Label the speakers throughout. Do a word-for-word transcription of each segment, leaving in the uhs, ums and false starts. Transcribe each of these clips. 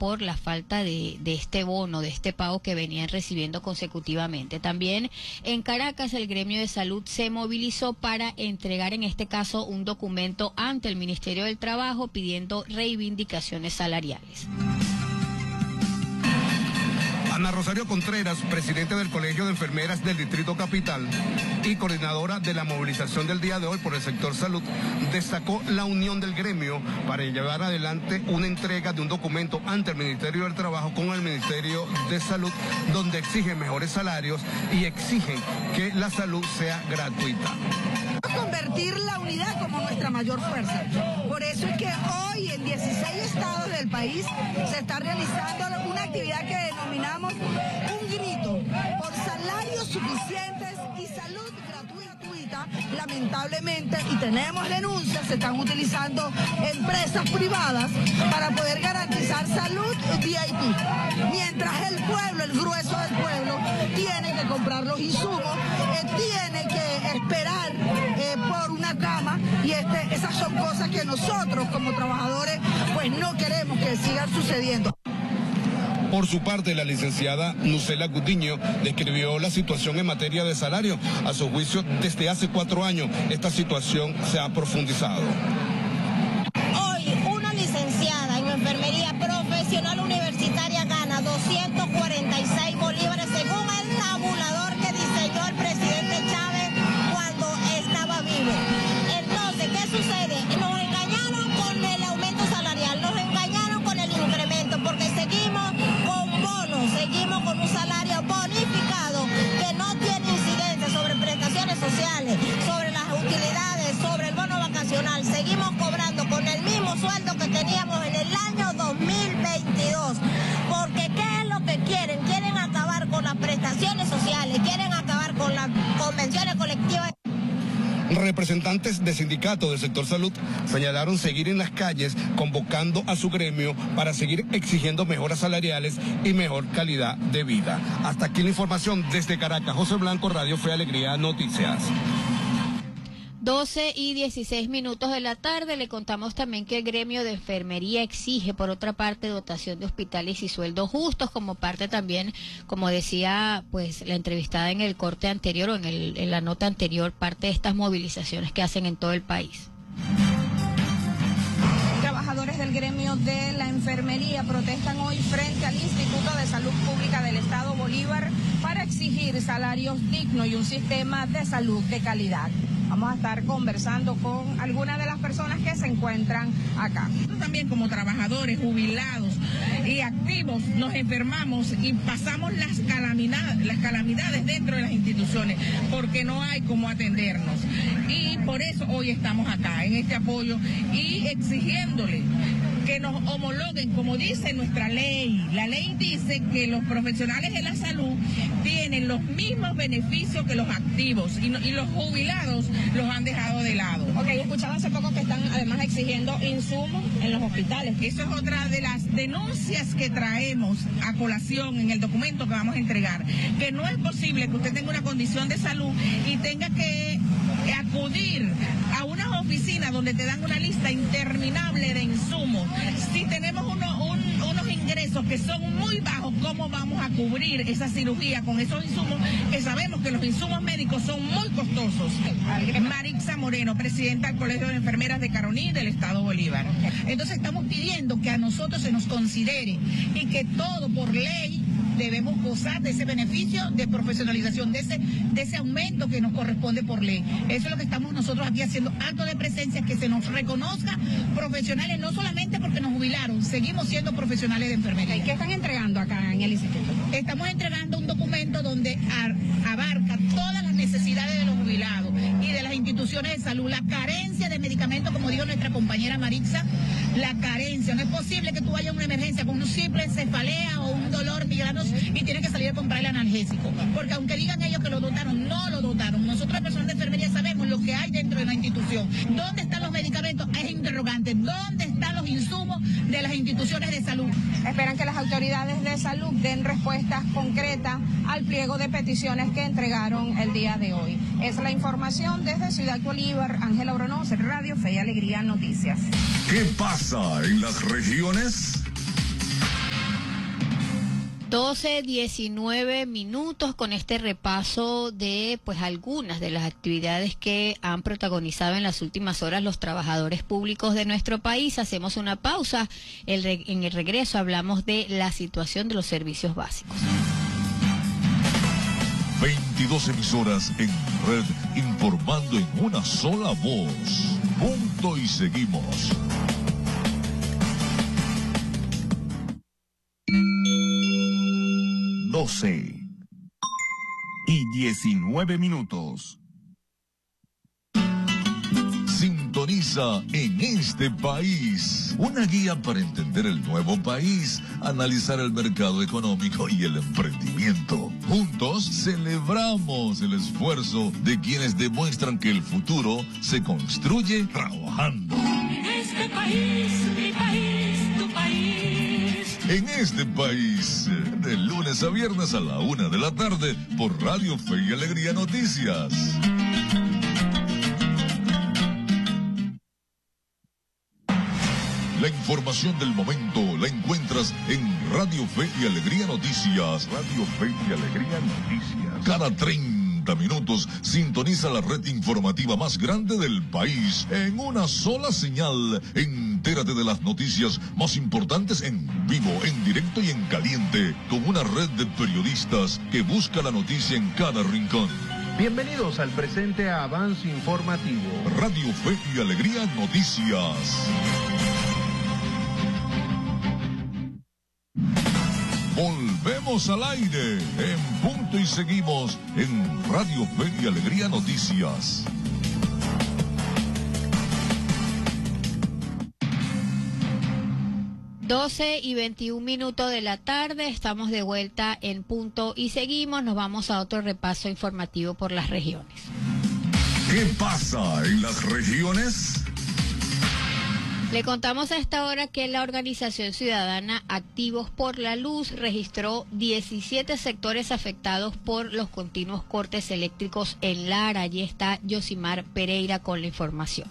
Speaker 1: por la falta de, de este bono, de este pago que venían recibiendo consecutivamente. También en Caracas el gremio de salud se movilizó para entregar en este caso un documento ante el Ministerio del Trabajo pidiendo reivindicaciones salariales.
Speaker 2: Ana Rosario Contreras, presidente del Colegio de Enfermeras del Distrito Capital y coordinadora de la movilización del día de hoy por el sector salud, destacó la unión del gremio para llevar adelante una entrega de un documento ante el Ministerio del Trabajo con el Ministerio de Salud, donde exigen mejores salarios y exigen que la salud sea gratuita.
Speaker 3: Convertir la unidad como nuestra mayor fuerza. Por eso es que hoy en dieciséis estados del país se está realizando una actividad que denominamos un grito por salarios suficientes y salud gratuita. Lamentablemente, y tenemos denuncias, se están utilizando empresas privadas para poder garantizar salud V I P. Mientras el pueblo, el grueso del pueblo, tiene que comprar los insumos, eh, tiene que esperar eh, por una cama, y este, esas son cosas que nosotros como trabajadores pues no queremos que sigan sucediendo.
Speaker 2: Por su parte, la licenciada Nucela Gutiño describió la situación en materia de salario. A su juicio, desde hace cuatro años, esta situación se ha profundizado.
Speaker 4: Hoy, una licenciada en enfermería profesional universitaria gana doscientos cuarenta y seis bolívares según el tabulador que diseñó el presidente Chávez cuando estaba vivo. Entonces, ¿qué sucede? Nos engañaron con el aumento salarial, nos engañaron con el incremento, porque seguimos con bonos, seguimos con un salario bonificado que no tiene incidencia sobre prestaciones sociales, sobre las utilidades, sobre el bono vacacional. Seguimos cobrando con el mismo sueldo que teníamos en el año dos mil veintidós. Porque ¿qué es lo que quieren? Quieren acabar con las prestaciones sociales, quieren acabar con las convenciones colectivas.
Speaker 2: Representantes de sindicatos del sector salud señalaron seguir en las calles convocando a su gremio para seguir exigiendo mejoras salariales y mejor calidad de vida. Hasta aquí la información desde Caracas. José Blanco, Radio Fe y Alegría Noticias.
Speaker 1: doce y dieciséis minutos de la tarde. Le contamos también que el gremio de enfermería exige, por otra parte, dotación de hospitales y sueldos justos, como parte también, como decía pues la entrevistada en el corte anterior o en, el, en la nota anterior, parte de estas movilizaciones que hacen en todo el país.
Speaker 5: Trabajadores del gremio de la enfermería protestan hoy frente al Instituto de Salud Pública del Estado Bolívar para exigir salarios dignos y un sistema de salud de calidad. Vamos a estar conversando con algunas de las personas que se encuentran acá.
Speaker 6: Nosotros también como trabajadores jubilados y activos nos enfermamos y pasamos las calamidades, las calamidades dentro de las instituciones porque no hay cómo atendernos. Y por eso hoy estamos acá en este apoyo y exigiéndole que nos homologuen, como dice nuestra ley. La ley dice que los profesionales de la salud tienen los mismos beneficios que los activos y, no, y los jubilados los han dejado de lado.
Speaker 5: Ok, he escuchado hace poco que están además exigiendo insumos en los hospitales.
Speaker 6: Eso es otra de las denuncias que traemos a colación en el documento que vamos a entregar, que no es posible que usted tenga una condición de salud y tenga que acudir a una oficina donde te dan una lista interminable de insumos. Si tenemos uno, un, unos ingresos que son muy bajos, ¿cómo vamos a cubrir esa cirugía con esos insumos? Que sabemos que los insumos médicos son muy costosos. Marixa Moreno, presidenta del Colegio de Enfermeras de Caroní del Estado Bolívar. Entonces estamos pidiendo que a nosotros se nos considere y que todo por ley debemos gozar de ese beneficio de profesionalización, de ese, de ese aumento que nos corresponde por ley. Eso es lo que estamos nosotros aquí haciendo, acto de presencia, que se nos reconozca profesionales, no solamente porque nos jubilaron, seguimos siendo profesionales de enfermería.
Speaker 5: ¿Y qué están entregando acá en el instituto?
Speaker 6: Estamos entregando un documento donde abarca todas las necesidades de los jubilados y de las instituciones de salud, la carencia de medicamentos, como dijo nuestra compañera Marixa, la carencia. No es posible que tú vayas a una emergencia con un simple cefalea o un dolor migranos y tienes que salir a comprar el analgésico, porque aunque digan ellos que lo dotaron, no lo dotaron. Nosotros, las personas de enfermería, sabemos lo que hay dentro de la institución. ¿Dónde están los medicamentos? Es interrogante. ¿Dónde están los insumos de las instituciones de salud?
Speaker 5: Esperan que las autoridades de salud den respuestas concretas al pliego de peticiones que entregaron el día de hoy. Es la información desde Ciudad Bolívar. Ángela Oronoz, Radio Fe y Alegría Noticias.
Speaker 7: ¿Qué pasa en las regiones?
Speaker 1: doce, diecinueve minutos con este repaso de pues algunas de las actividades que han protagonizado en las últimas horas los trabajadores públicos de nuestro país. Hacemos una pausa. El re- en el regreso hablamos de la situación de los servicios básicos.
Speaker 7: veintidós emisoras en red informando en una sola voz. Punto y seguimos.
Speaker 8: doce y diecinueve minutos.
Speaker 7: Sintoniza En Este País, una guía para entender el nuevo país, analizar el mercado económico y el emprendimiento. Juntos celebramos el esfuerzo de quienes demuestran que el futuro se construye trabajando.
Speaker 9: En este país, mi país, tu país.
Speaker 7: En Este País, de lunes a viernes a la una de la tarde por Radio Fe y Alegría Noticias. La información del momento la encuentras en Radio Fe y Alegría Noticias. Radio Fe y Alegría Noticias. Cada treinta minutos sintoniza la red informativa más grande del país en una sola señal. Entérate de las noticias más importantes en vivo, en directo y en caliente, con una red de periodistas que busca la noticia en cada rincón.
Speaker 2: Bienvenidos al presente avance informativo.
Speaker 7: Radio Fe y Alegría Noticias. Volvemos al aire en punto y seguimos en Radio Fe y Alegría Noticias.
Speaker 1: doce y veintiún minutos de la tarde, estamos de vuelta en Punto y Seguimos. Nos vamos a otro repaso informativo por las regiones.
Speaker 7: ¿Qué pasa en las regiones?
Speaker 1: Le contamos a esta hora que la organización ciudadana Activos por la Luz registró diecisiete sectores afectados por los continuos cortes eléctricos en Lara. Allí está Yosimar Pereira con la información.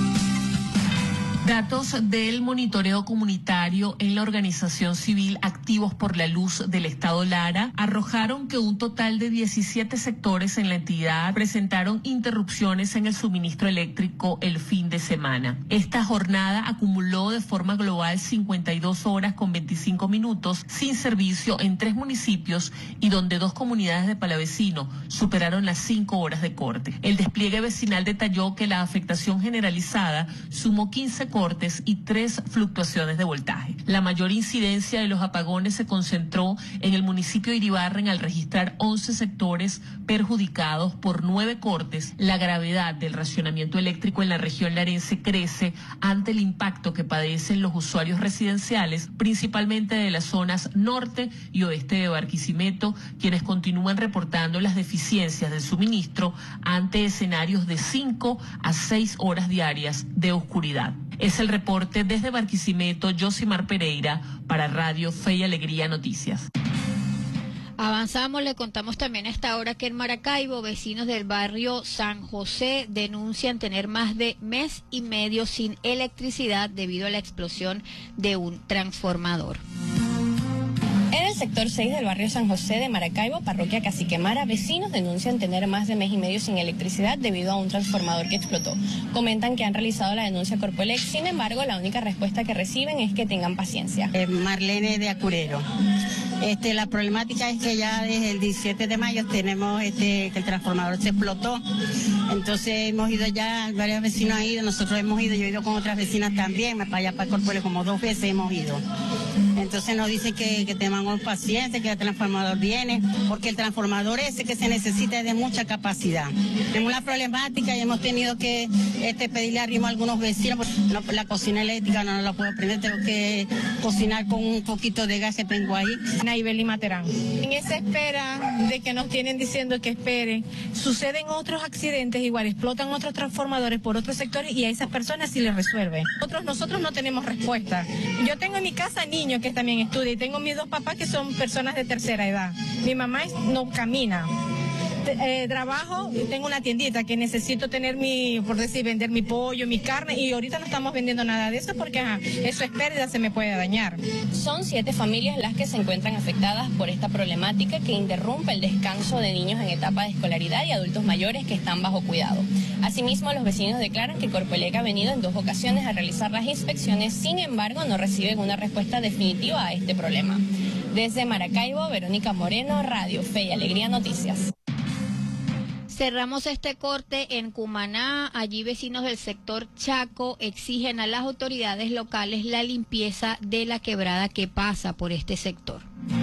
Speaker 10: Datos del monitoreo comunitario en la organización civil Activos por la Luz del Estado Lara arrojaron que un total de diecisiete sectores en la entidad presentaron interrupciones en el suministro eléctrico el fin de semana. Esta jornada acumuló de forma global cincuenta y dos horas con veinticinco minutos sin servicio en tres municipios y donde dos comunidades de Palavecino superaron las cinco horas de corte. El despliegue vecinal detalló que la afectación generalizada sumó quince cortes y tres fluctuaciones de voltaje. La mayor incidencia de los apagones se concentró en el municipio de Iribarren al registrar once sectores perjudicados por nueve cortes. La gravedad del racionamiento eléctrico en la región larense crece ante el impacto que padecen los usuarios residenciales, principalmente de las zonas norte y oeste de Barquisimeto, quienes continúan reportando las deficiencias del suministro ante escenarios de cinco a seis horas diarias de oscuridad. Es el reporte desde Barquisimeto, Yosimar Pereira, para Radio Fe y Alegría Noticias.
Speaker 1: Avanzamos, le contamos también a esta hora que en Maracaibo, vecinos del barrio San José denuncian tener más de mes y medio sin electricidad debido a la explosión de un transformador.
Speaker 11: En el sector seis del barrio San José de Maracaibo, parroquia Caciquemara, vecinos denuncian tener más de mes y medio sin electricidad debido a un transformador que explotó. Comentan que han realizado la denuncia a Corpoelec, sin embargo, la única respuesta que reciben es que tengan paciencia.
Speaker 12: Eh, Marlene de Acurero. Este, la problemática es que ya desde el diecisiete de mayo tenemos este, que el transformador se explotó. Entonces hemos ido ya, varios vecinos han ido, nosotros hemos ido, yo he ido con otras vecinas también, para allá para Corpoelec como dos veces hemos ido. Entonces nos dicen que, que tengamos paciencia, que el transformador viene, porque el transformador ese que se necesita es de mucha capacidad. Tenemos la problemática y hemos tenido que este, pedirle arrimo a algunos vecinos, porque no, la cocina eléctrica no, no la puedo prender, tengo que cocinar con un poquito de gas que tengo ahí.
Speaker 13: Naibeli Materán. En esa espera de que nos tienen diciendo que esperen, suceden otros accidentes igual, explotan otros transformadores por otros sectores y a esas personas sí les resuelven. Nosotros, nosotros no tenemos respuesta. Yo tengo en mi casa niños que también estudian y tengo mis dos papás que son personas de tercera edad. Mi mamá no camina. eh, trabajo, tengo una tiendita que necesito tener mi, por decir, vender mi pollo, mi carne, y ahorita no estamos vendiendo nada de eso porque ajá, eso es pérdida, se me puede dañar.
Speaker 11: Son siete familias las que se encuentran afectadas por esta problemática que interrumpe el descanso de niños en etapa de escolaridad y adultos mayores que están bajo cuidado. Asimismo, los vecinos declaran que Corpoelec ha venido en dos ocasiones a realizar las inspecciones, sin embargo, no reciben una respuesta definitiva a este problema. Desde Maracaibo, Verónica Moreno, Radio Fe y Alegría Noticias.
Speaker 1: Cerramos este corte en Cumaná. Allí vecinos del sector Chaco exigen a las autoridades locales la limpieza de la quebrada que pasa por este sector.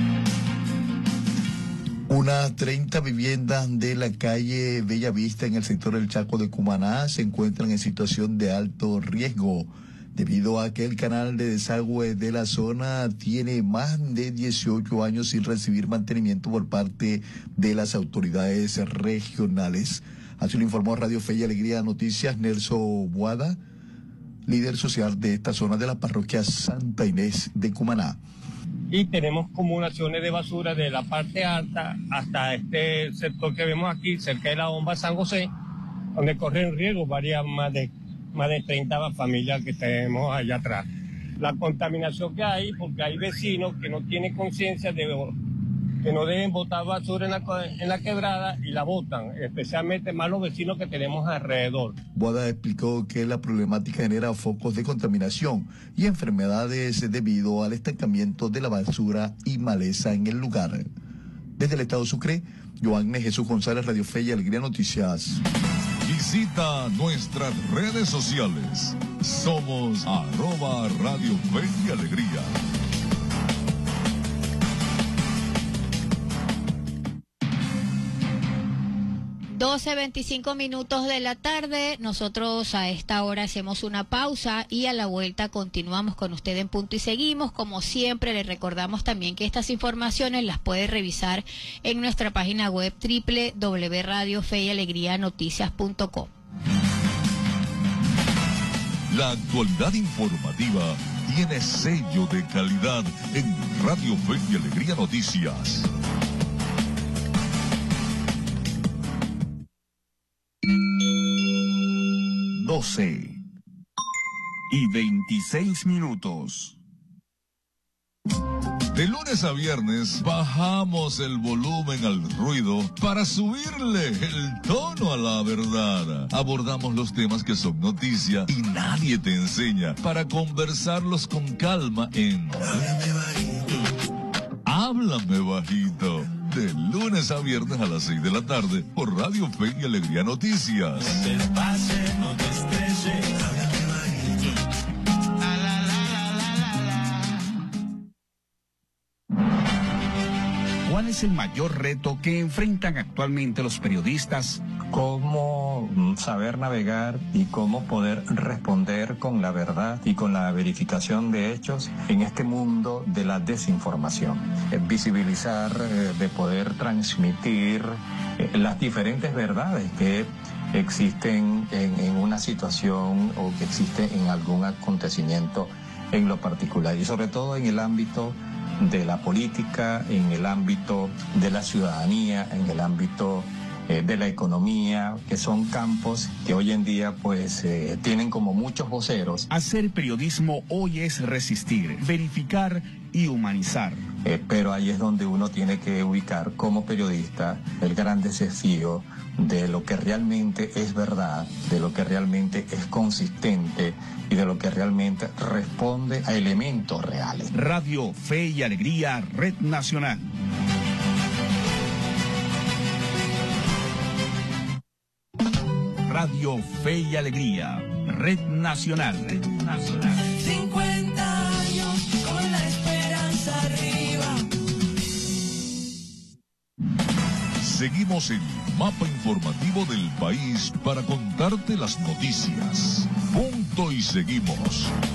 Speaker 14: Unas treinta viviendas de la calle Bellavista en el sector del Chaco de Cumaná se encuentran en situación de alto riesgo, debido a que el canal de desagüe de la zona tiene más de dieciocho años sin recibir mantenimiento por parte de las autoridades regionales. Así lo informó Radio Fe y Alegría Noticias Nelson Boada, líder social de esta zona de la parroquia Santa Inés de Cumaná.
Speaker 15: Y tenemos acumulaciones de basura de la parte alta hasta este sector que vemos aquí, cerca de la bomba San José, donde corren riesgo varias más de más de treinta familias que tenemos allá atrás. La contaminación que hay, porque hay vecinos que no tienen conciencia de que no deben botar basura en la, en la quebrada y la botan, especialmente más los vecinos que tenemos alrededor.
Speaker 14: Boada explicó que la problemática genera focos de contaminación y enfermedades debido al estancamiento de la basura y maleza en el lugar. Desde el estado Sucre, Joanne Jesús González, Radio Fe y Alegría Noticias.
Speaker 7: Visita nuestras redes sociales. Somos arroba Radio Fe y Alegría.
Speaker 1: doce veinticinco minutos de la tarde. Nosotros a esta hora hacemos una pausa y a la vuelta continuamos con usted en Punto y Seguimos. Como siempre, le recordamos también que estas informaciones las puede revisar en nuestra página web doble u doble u doble u punto radio fe y alegría noticias punto com.
Speaker 7: La actualidad informativa tiene sello de calidad en Radio Fe y Alegría Noticias.
Speaker 8: doce y veintiséis minutos.
Speaker 7: De lunes a viernes bajamos el volumen al ruido para subirle el tono a la verdad. Abordamos los temas que son noticia y nadie te enseña para conversarlos con calma en Háblame Bajito. Háblame Bajito. De lunes a viernes a las seis de la tarde por Radio Fe y Alegría Noticias.
Speaker 9: No te pases, no te estreses. Háblame bajito. La, la, la, la, la, la.
Speaker 8: ¿Cuál es el mayor reto que enfrentan actualmente los periodistas?
Speaker 16: Cómo saber navegar y cómo poder responder con la verdad y con la verificación de hechos en este mundo de la desinformación. Eh, visibilizar, eh, de poder transmitir eh, las diferentes verdades que existen en, en una situación o que existe en algún acontecimiento en lo particular y sobre todo en el ámbito de la política, en el ámbito de la ciudadanía, en el ámbito eh, de la economía, que son campos que hoy en día pues eh, tienen como muchos voceros.
Speaker 8: Hacer periodismo hoy es resistir, verificar y humanizar.
Speaker 16: Eh, pero ahí es donde uno tiene que ubicar como periodista el gran desafío de lo que realmente es verdad, de lo que realmente es consistente y de lo que realmente responde a elementos reales.
Speaker 8: Radio Fe y Alegría, Red Nacional. Radio Fe y Alegría, Red Nacional. Red Nacional.
Speaker 9: cincuenta años con la esperanza arriba.
Speaker 7: Seguimos el mapa informativo del país para contarte las noticias. Punto y seguimos.